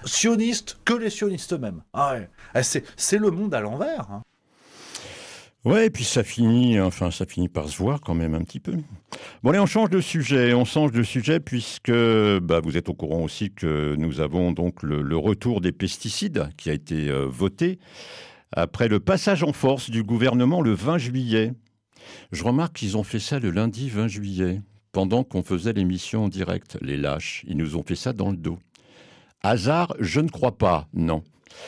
sionistes que les sionistes eux-mêmes. Ah ouais. C'est le monde à l'envers. Hein. Ouais, et puis ça finit par se voir quand même un petit peu. Bon, allez, on change de sujet puisque vous êtes au courant aussi que nous avons donc le retour des pesticides qui a été voté après le passage en force du gouvernement le 20 juillet. Je remarque qu'ils ont fait ça le lundi 20 juillet, pendant qu'on faisait l'émission en direct. Les lâches, ils nous ont fait ça dans le dos. Hasard, je ne crois pas, non.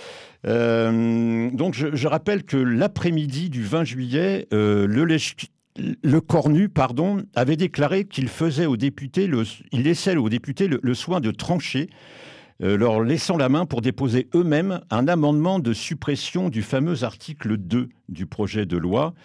Donc je rappelle que l'après-midi du 20 juillet, le Cornu avait déclaré qu'il laissait aux députés le soin de trancher, leur laissant la main pour déposer eux-mêmes un amendement de suppression du fameux article 2 du projet de loi,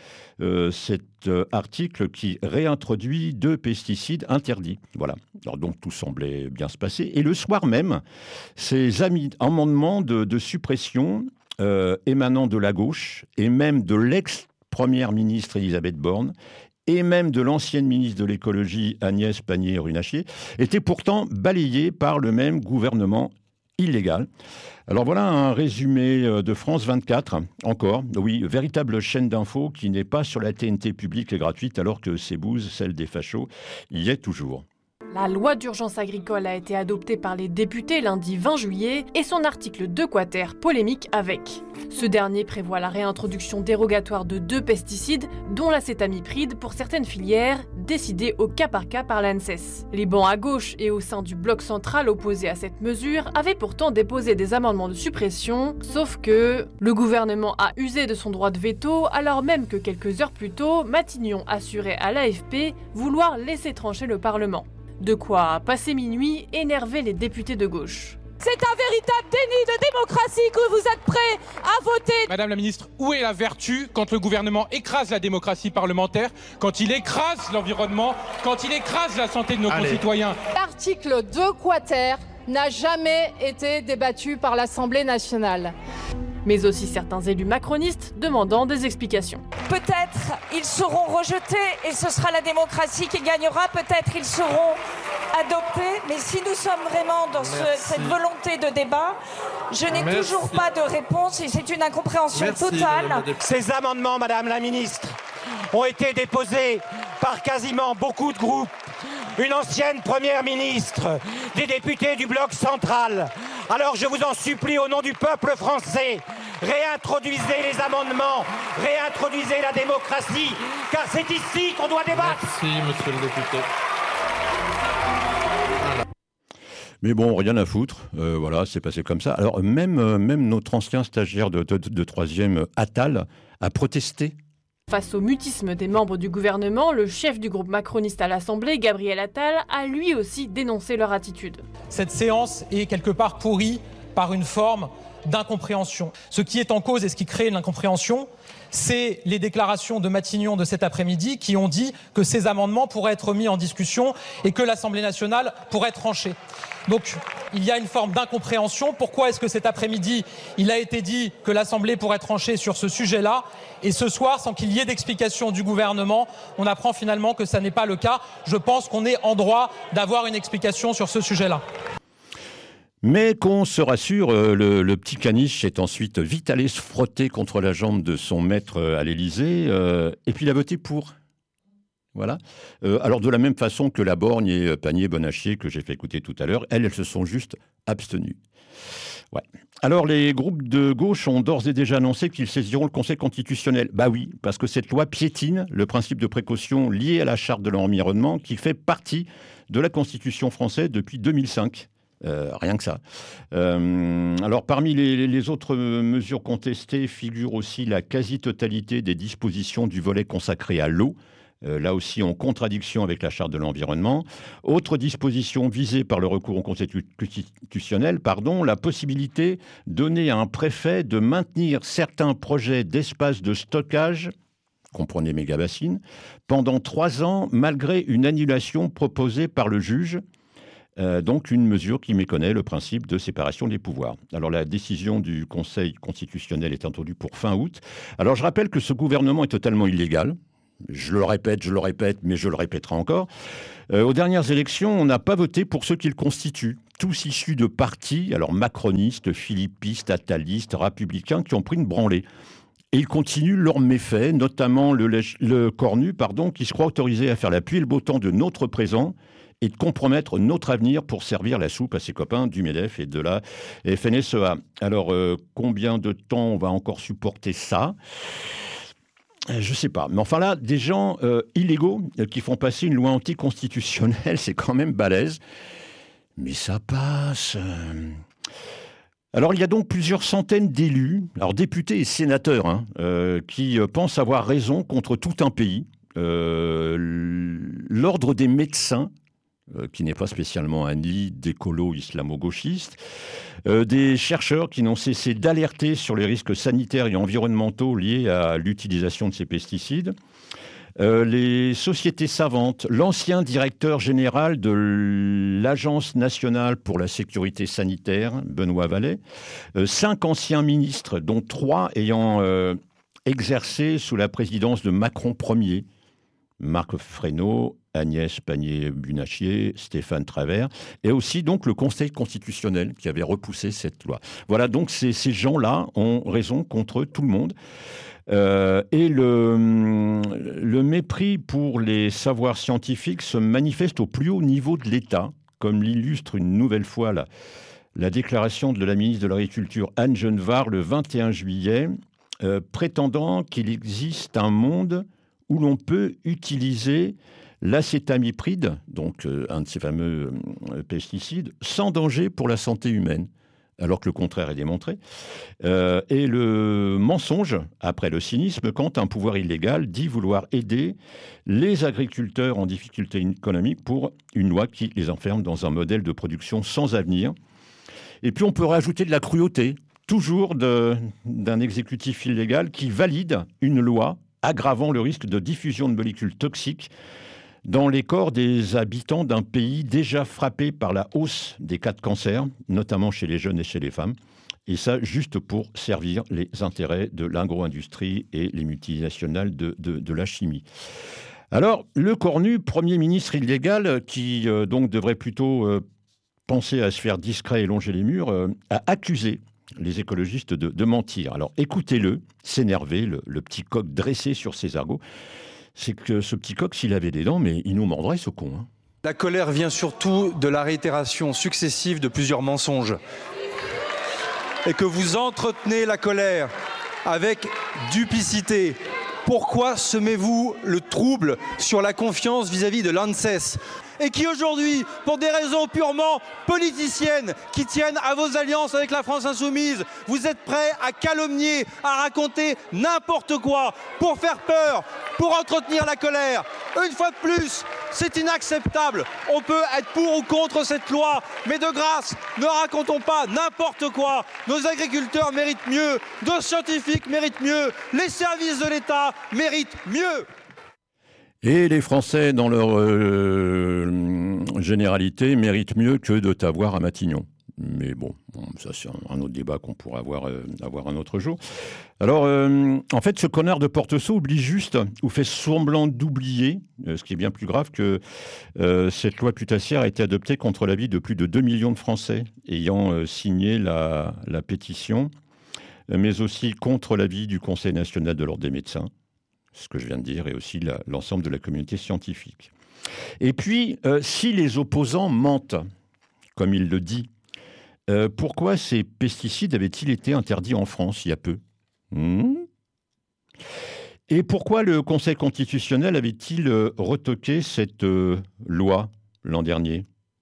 cet article qui réintroduit 2 pesticides interdits. Voilà. Alors donc tout semblait bien se passer. Et le soir même, ces amendements de suppression émanant de la gauche et même de l'ex-première ministre Elisabeth Borne et même de l'ancienne ministre de l'écologie Agnès Pannier-Runacher, étaient pourtant balayés par le même gouvernement illégal. Alors voilà un résumé de France 24, encore, oui, véritable chaîne d'infos qui n'est pas sur la TNT publique et gratuite, alors que Cébouze, celle des fachos, y est toujours. La loi d'urgence agricole a été adoptée par les députés lundi 20 juillet et son article 2 quater polémique avec. Ce dernier prévoit la réintroduction dérogatoire de 2 pesticides, dont l'acétamipride pour certaines filières, décidée au cas par cas par l'ANSES. Les bancs à gauche et au sein du bloc central opposé à cette mesure avaient pourtant déposé des amendements de suppression, sauf que le gouvernement a usé de son droit de veto alors même que quelques heures plus tôt, Matignon assurait à l'AFP vouloir laisser trancher le Parlement. De quoi, passé minuit, énerver les députés de gauche. C'est un véritable déni de démocratie que vous êtes prêts à voter. Madame la ministre, où est la vertu quand le gouvernement écrase la démocratie parlementaire, quand il écrase l'environnement, quand il écrase la santé de nos concitoyens? L'article 2 quater n'a jamais été débattu par l'Assemblée nationale. Mais aussi certains élus macronistes demandant des explications. Peut-être ils seront rejetés et ce sera la démocratie qui gagnera, peut-être ils seront adoptés, mais si nous sommes vraiment dans cette volonté de débat, je n'ai toujours pas de réponse et c'est une incompréhension totale. Ces amendements, Madame la Ministre, ont été déposés par quasiment beaucoup de groupes. Une ancienne première ministre, des députés du bloc central. Alors je vous en supplie au nom du peuple français, réintroduisez les amendements, réintroduisez la démocratie, car c'est ici qu'on doit débattre. Merci, monsieur le député. Mais bon, rien à foutre, voilà, c'est passé comme ça. Alors même notre ancien stagiaire de troisième, Attal, a protesté. Face au mutisme des membres du gouvernement, le chef du groupe macroniste à l'Assemblée, Gabriel Attal, a lui aussi dénoncé leur attitude. Cette séance est quelque part pourrie par une forme d'incompréhension. Ce qui est en cause et ce qui crée l'incompréhension, c'est les déclarations de Matignon de cet après-midi qui ont dit que ces amendements pourraient être mis en discussion et que l'Assemblée nationale pourrait trancher. Donc il y a une forme d'incompréhension. Pourquoi est-ce que cet après-midi, il a été dit que l'Assemblée pourrait trancher sur ce sujet-là et ce soir, sans qu'il y ait d'explication du gouvernement, on apprend finalement que ça n'est pas le cas. Je pense qu'on est en droit d'avoir une explication sur ce sujet-là. Mais qu'on se rassure, le petit caniche est ensuite vite allé se frotter contre la jambe de son maître à l'Élysée, et puis il a voté pour. Voilà. Alors de la même façon que la Borgne et Pannier-Bonachier que j'ai fait écouter tout à l'heure, elles se sont juste abstenues. Ouais. Alors les groupes de gauche ont d'ores et déjà annoncé qu'ils saisiront le Conseil constitutionnel. Bah oui, parce que cette loi piétine le principe de précaution lié à la charte de l'environnement qui fait partie de la Constitution française depuis 2005. Rien que ça. Alors parmi les autres mesures contestées figure aussi la quasi-totalité des dispositions du volet consacré à l'eau, là aussi en contradiction avec la charte de l'environnement. Autre disposition visée par le recours au Conseil constitutionnel, la possibilité donnée à un préfet de maintenir certains projets d'espace de stockage, comprenez méga-bassines, pendant 3 ans malgré une annulation proposée par le juge. Donc une mesure qui méconnaît le principe de séparation des pouvoirs. Alors la décision du Conseil constitutionnel est attendue pour fin août. Alors je rappelle que ce gouvernement est totalement illégal. Je le répète, mais je le répéterai encore. Aux dernières élections, on n'a pas voté pour ceux qui le constituent. Tous issus de partis, alors macronistes, philippistes, attalistes, républicains, qui ont pris une branlée. Et ils continuent leurs méfaits, notamment le Cornu, qui se croit autorisé à faire la pluie et le beau temps de notre présent et de compromettre notre avenir pour servir la soupe à ses copains du MEDEF et de la FNSEA. Alors, combien de temps on va encore supporter ça ? Je ne sais pas. Mais enfin là, des gens illégaux qui font passer une loi anticonstitutionnelle, c'est quand même balèze. Mais ça passe. Alors, il y a donc plusieurs centaines d'élus, alors députés et sénateurs, qui pensent avoir raison contre tout un pays. L'ordre des médecins, qui n'est pas spécialement un nid d'écolos islamo-gauchistes, des chercheurs qui n'ont cessé d'alerter sur les risques sanitaires et environnementaux liés à l'utilisation de ces pesticides, les sociétés savantes, l'ancien directeur général de l'Agence nationale pour la sécurité sanitaire, Benoît Vallet, 5 anciens ministres, dont 3 ayant exercé sous la présidence de Macron Ier, Marc Fesneau, Agnès Pannier-Runacher, Stéphane Travert, et aussi donc le Conseil constitutionnel qui avait repoussé cette loi. Voilà, donc ces gens-là ont raison contre tout le monde. Et le mépris pour les savoirs scientifiques se manifeste au plus haut niveau de l'État, comme l'illustre une nouvelle fois la déclaration de la ministre de l'Agriculture Anne Genevard le 21 juillet, prétendant qu'il existe un monde où l'on peut utiliser l'acétamipride, donc un de ces fameux pesticides, sans danger pour la santé humaine, alors que le contraire est démontré. Et le mensonge, après le cynisme, quand un pouvoir illégal dit vouloir aider les agriculteurs en difficulté économique pour une loi qui les enferme dans un modèle de production sans avenir. Et puis on peut rajouter de la cruauté, toujours d'un exécutif illégal qui valide une loi aggravant le risque de diffusion de molécules toxiques dans les corps des habitants d'un pays déjà frappé par la hausse des cas de cancer, notamment chez les jeunes et chez les femmes. Et ça, juste pour servir les intérêts de l'agro-industrie et les multinationales de la chimie. Alors, le Cornu, Premier ministre illégal, qui donc devrait plutôt penser à se faire discret et longer les murs, a accusé les écologistes de mentir. Alors, écoutez-le, s'énerver, le petit coq dressé sur ses argots. C'est que ce petit coq, s'il avait des dents, mais il nous mordrait, ce con. Hein. La colère vient surtout de la réitération successive de plusieurs mensonges. Et que vous entretenez la colère avec duplicité. Pourquoi semez-vous le trouble sur la confiance vis-à-vis de l'ANSES ? Et qui aujourd'hui, pour des raisons purement politiciennes, qui tiennent à vos alliances avec la France Insoumise, vous êtes prêts à calomnier, à raconter n'importe quoi, pour faire peur, pour entretenir la colère. Une fois de plus, c'est inacceptable. On peut être pour ou contre cette loi, mais de grâce, ne racontons pas n'importe quoi. Nos agriculteurs méritent mieux, nos scientifiques méritent mieux, les services de l'État méritent mieux. Et les Français, dans leur généralité, méritent mieux que de t'avoir à Matignon. Mais bon, ça c'est un autre débat qu'on pourra avoir un autre jour. Alors, en fait, ce connard de Porteceau oublie juste, ou fait semblant d'oublier, ce qui est bien plus grave, que cette loi putassière a été adoptée contre l'avis de plus de 2 millions de Français ayant signé la pétition, mais aussi contre l'avis du Conseil national de l'Ordre des médecins, ce que je viens de dire, et aussi l'ensemble de la communauté scientifique. Et puis, si les opposants mentent, comme il le dit, pourquoi ces pesticides avaient-ils été interdits en France il y a peu ? Et pourquoi le Conseil constitutionnel avait-il retoqué cette loi l'an dernier ?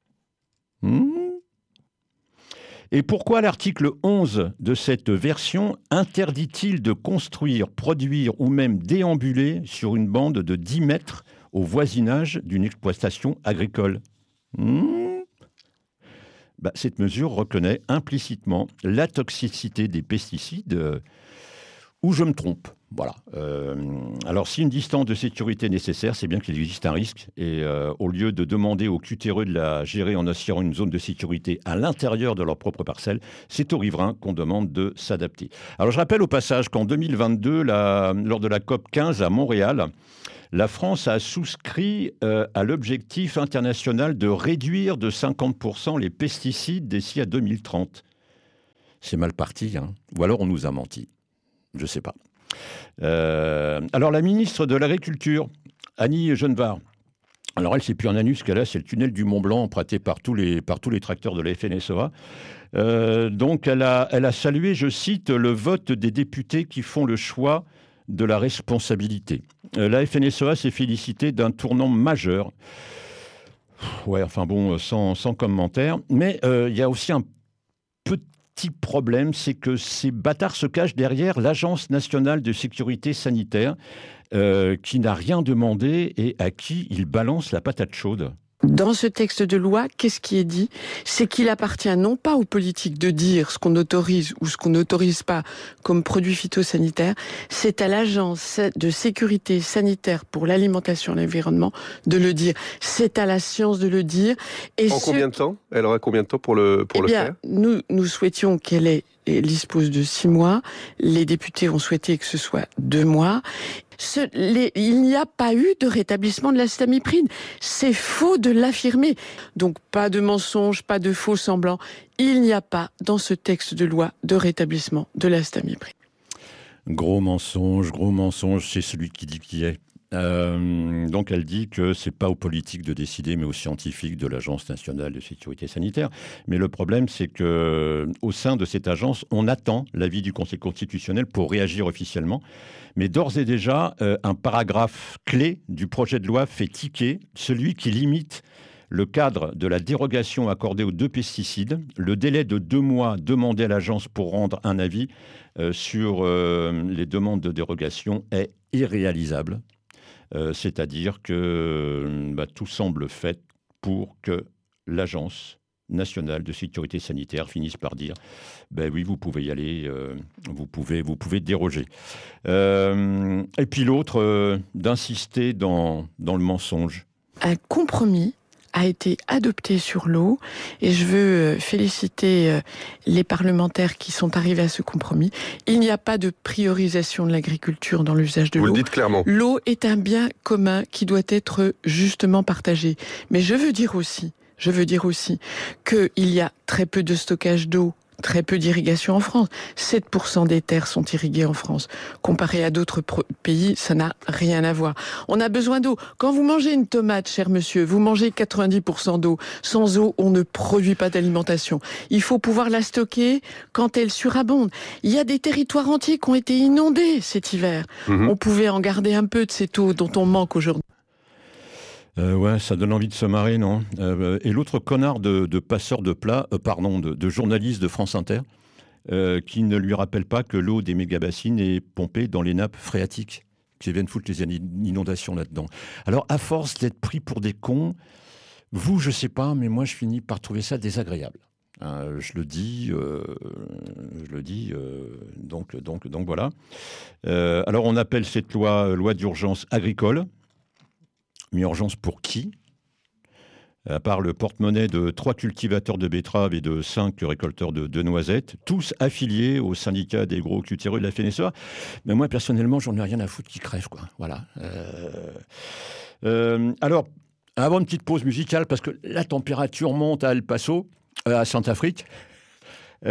Et pourquoi l'article 11 de cette version interdit-il de construire, produire ou même déambuler sur une bande de 10 mètres au voisinage d'une exploitation agricole ? Cette mesure reconnaît implicitement la toxicité des pesticides, ou je me trompe. Voilà. Alors, si une distance de sécurité est nécessaire, c'est bien qu'il existe un risque. Et au lieu de demander aux cutéreux de la gérer en assurant une zone de sécurité à l'intérieur de leur propre parcelle, c'est aux riverains qu'on demande de s'adapter. Alors, je rappelle au passage qu'en 2022, lors de la COP 15 à Montréal, la France a souscrit à l'objectif international de réduire de 50% les pesticides d'ici à 2030. C'est mal parti, hein. Ou alors on nous a menti. Je ne sais pas. Alors la ministre de l'Agriculture, Annie Genevard, alors elle, c'est plus un anus qu'elle a, c'est le tunnel du Mont Blanc emprunté par tous les tracteurs de la FNSEA. Donc elle a salué, je cite, le vote des députés qui font le choix de la responsabilité. La FNSEA s'est félicitée d'un tournant majeur. Ouais, enfin bon, sans commentaire. Mais il y a aussi un petit problème, c'est que ces bâtards se cachent derrière l'Agence nationale de sécurité sanitaire, qui n'a rien demandé et à qui ils balancent la patate chaude. Dans ce texte de loi, qu'est-ce qui est dit ? C'est qu'il appartient non pas aux politiques de dire ce qu'on autorise ou ce qu'on n'autorise pas comme produits phytosanitaires, c'est à l'Agence de sécurité sanitaire pour l'alimentation et l'environnement de le dire. C'est à la science de le dire. Et combien de temps ? Elle aura combien de temps pour le faire ? Nous souhaitions qu'elle dispose de 6 mois. Les députés ont souhaité que ce soit 2 mois. Il n'y a pas eu de rétablissement de l'acétamipride. C'est faux de l'affirmer. Donc pas de mensonge, pas de faux semblants. Il n'y a pas dans ce texte de loi de rétablissement de l'acétamipride. Gros mensonge, c'est celui qui dit qui est. Donc elle dit que c'est pas aux politiques de décider, mais aux scientifiques de l'Agence nationale de sécurité sanitaire. Mais le problème, c'est que au sein de cette agence, on attend l'avis du Conseil constitutionnel pour réagir officiellement. Mais d'ores et déjà, un paragraphe clé du projet de loi fait tiquer, celui qui limite le cadre de la dérogation accordée aux 2 pesticides. Le délai de 2 mois demandé à l'agence pour rendre un avis sur les demandes de dérogation est irréalisable. C'est-à-dire que tout semble fait pour que l'Agence nationale de sécurité sanitaire finisse par dire oui, vous pouvez y aller, vous pouvez déroger. Et puis l'autre, d'insister dans le mensonge. Un compromis a été adopté sur l'eau et je veux féliciter les parlementaires qui sont arrivés à ce compromis. Il n'y a pas de priorisation de l'agriculture dans l'usage de l'eau. Vous le dites clairement. L'eau est un bien commun qui doit être justement partagé. Mais je veux dire aussi qu'il y a très peu de stockage d'eau, très peu d'irrigation en France. 7% des terres sont irriguées en France. Comparé à d'autres pays, ça n'a rien à voir. On a besoin d'eau. Quand vous mangez une tomate, cher monsieur, vous mangez 90% d'eau. Sans eau, on ne produit pas d'alimentation. Il faut pouvoir la stocker quand elle surabonde. Il y a des territoires entiers qui ont été inondés cet hiver. On pouvait en garder un peu de cette eau dont on manque aujourd'hui. Ouais, ça donne envie de se marrer, non ? Et l'autre connard de passeur de plats, de journaliste de France Inter, qui ne lui rappelle pas que l'eau des méga-bassines est pompée dans les nappes phréatiques, qui viennent foutre les inondations là-dedans. Alors, à force d'être pris pour des cons, vous, je sais pas, mais moi, je finis par trouver ça désagréable. Je le dis, donc voilà. Alors, on appelle cette loi d'urgence agricole. Mais urgence pour qui ? À part le porte-monnaie de 3 cultivateurs de betteraves et de 5 récolteurs de noisettes, tous affiliés au syndicat des gros cutéreux de la FNSEA. Mais moi, personnellement, j'en ai rien à foutre qu'ils crèvent, quoi. Voilà. Alors, avant une petite pause musicale, parce que la température monte à El Paso, à Saint-Afrique. Que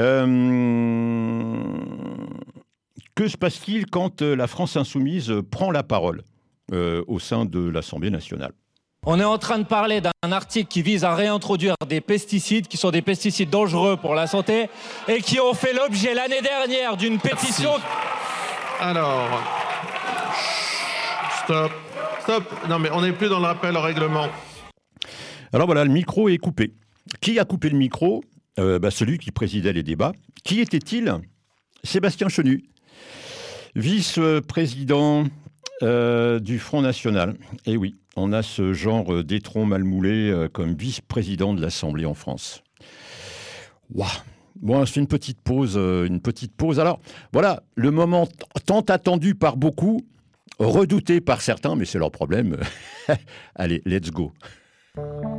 se passe-t-il quand la France insoumise prend la parole au sein de l'Assemblée nationale? On est en train de parler d'un article qui vise à réintroduire des pesticides qui sont des pesticides dangereux pour la santé et qui ont fait l'objet l'année dernière d'une pétition. Merci. Alors, stop. Non mais on n'est plus dans le rappel au règlement. Alors voilà, le micro est coupé. Qui a coupé le micro ? Celui qui présidait les débats. Qui était-il ? Sébastien Chenu, vice-président du Front National. Et oui, on a ce genre d'étron mal moulé comme vice-président de l'Assemblée en France. Waouh. Bon, c'est une petite pause. Alors, voilà, le moment tant attendu par beaucoup, redouté par certains, mais c'est leur problème. Allez, let's go.